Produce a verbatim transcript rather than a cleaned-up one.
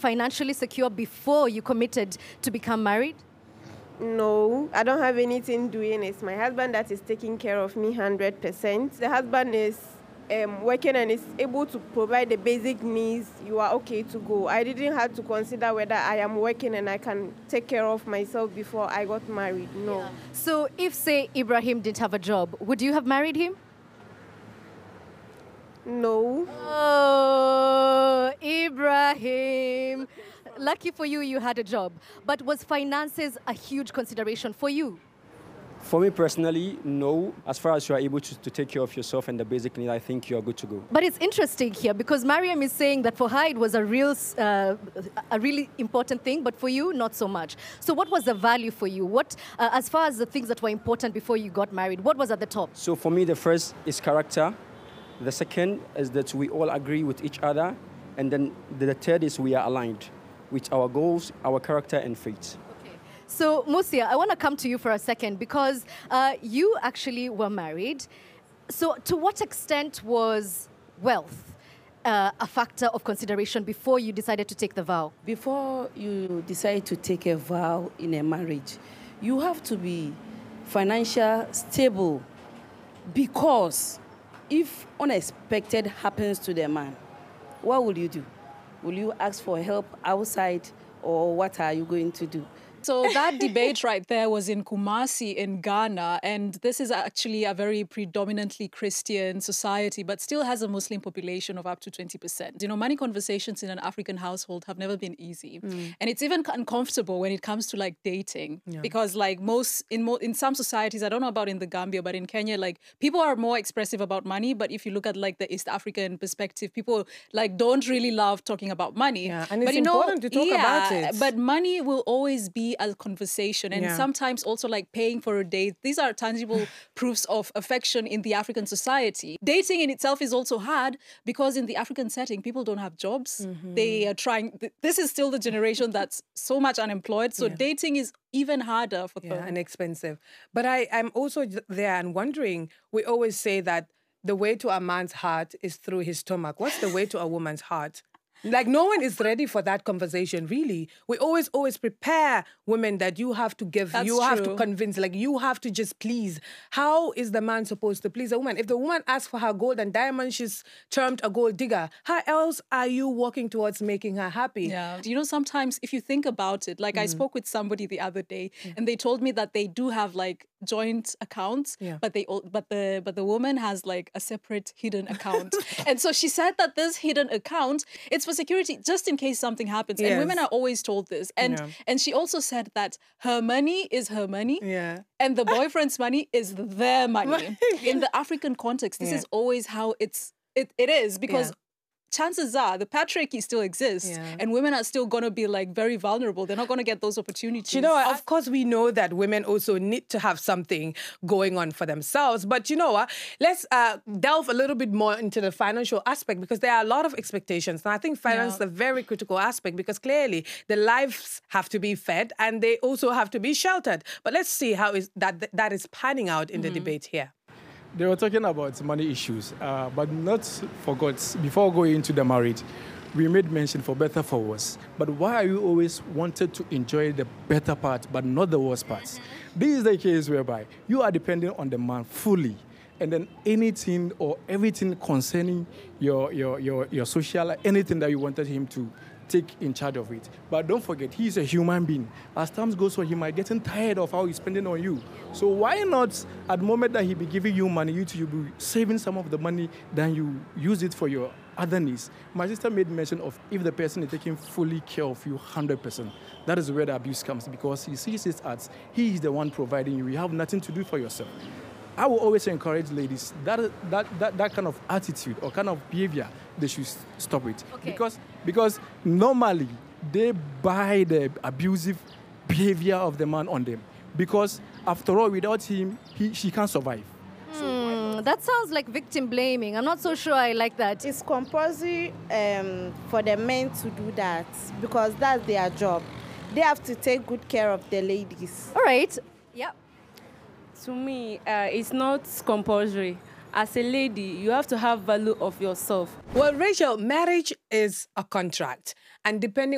financially secure before you committed to become married? No, I don't have anything doing. It's my husband that is taking care of me one hundred percent. The husband is um, working and is able to provide the basic needs. You are okay to go. I didn't have to consider whether I am working and I can take care of myself before I got married. No. Yeah. So if, say, Ibrahim didn't have a job, would you have married him? No. Oh, Ibrahim. Lucky for you, you had a job. But was finances a huge consideration for you? For me personally, no. As far as you are able to, to take care of yourself and the basic needs, I think you are good to go. But it's interesting here because Mariam is saying that for her it was a real, uh, a really important thing, but for you, not so much. So what was the value for you? What, uh, as far as the things that were important before you got married, what was at the top? So for me, the first is character. The second is that we all agree with each other. And then the third is we are aligned with our goals, our character, and faith. Okay. So, Musia, I want to come to you for a second because uh, you actually were married. So to what extent was wealth uh, a factor of consideration before you decided to take the vow? Before you decide to take a vow in a marriage, you have to be financially stable because if unexpected happens to the man, what will you do? Will you ask for help outside, or what are you going to do? So that debate right there was in Kumasi in Ghana, and this is actually a very predominantly Christian society, but still has a Muslim population of up to twenty percent. You know, money conversations in an African household have never been easy. Mm. And it's even uncomfortable when it comes to like dating, yeah. because like most, in, mo in some societies, I don't know about in the Gambia, but in Kenya, like people are more expressive about money. But if you look at like the East African perspective, people like don't really love talking about money. Yeah, and but, it's you know, important to talk yeah, about it. But money will always be a conversation, and yeah. sometimes also like paying for a date. These are tangible proofs of affection in the African society. Dating in itself is also hard because in the African setting, people don't have jobs. Mm-hmm. They are trying, this is still the generation that's so much unemployed. So yeah. dating is even harder for them. Yeah, and expensive. But I, I'm also there and wondering, we always say that the way to a man's heart is through his stomach. What's the way to a woman's heart? Like, no one is ready for that conversation, really. We always, always prepare women that you have to give, That's you true. have to convince, like, you have to just please. How is the man supposed to please a woman? If the woman asks for her gold and diamonds, she's termed a gold digger. How else are you working towards making her happy? Yeah. You know, sometimes if you think about it, like mm. I spoke with somebody the other day yeah. and they told me that they do have like joint accounts, yeah. but they but the but the woman has like a separate hidden account. And so she said that this hidden account, it's for security, just in case something happens. Yes. And women are always told this. And yeah. and she also said that her money is her money, yeah. and the boyfriend's money is their money. In the African context, this yeah. is always how it's it, it is, because yeah. chances are the patriarchy still exists yeah. and women are still going to be like very vulnerable. They're not going to get those opportunities. You know, of course, we know that women also need to have something going on for themselves. But you know what? Let's uh, delve a little bit more into the financial aspect, because there are a lot of expectations. And I think finance yeah. is a very critical aspect, because clearly the lives have to be fed and they also have to be sheltered. But let's see how is that, that is panning out in mm-hmm. the debate here. They were talking about money issues, uh, but not forgot, before going into the marriage, we made mention for better, for worse. But why are you always wanted to enjoy the better part, but not the worst parts? This is the case whereby you are dependent on the man fully, and then anything or everything concerning your, your, your, your social, anything that you wanted him to take in charge of it. But don't forget, he's a human being. As times goes on, he might get tired of how he's spending on you. So why not, at the moment that he be giving you money, you to be saving some of the money, then you use it for your other needs. My sister made mention of if the person is taking fully care of you one hundred percent. That is where the abuse comes, because he sees it as he is the one providing you. You have nothing to do for yourself. I will always encourage ladies that that that, that kind of attitude or kind of behavior, they should stop it. Okay. Because because normally they buy the abusive behavior of the man on them. Because after all, without him, he she can't survive. Mm, that sounds like victim blaming. I'm not so sure I like that. It's compulsory um, for the men to do that, because that's their job. They have to take good care of the ladies. All right. Yeah. To me, uh, it's not compulsory. As a lady, you have to have value of yourself. Well, Rachel, marriage is a contract, and depending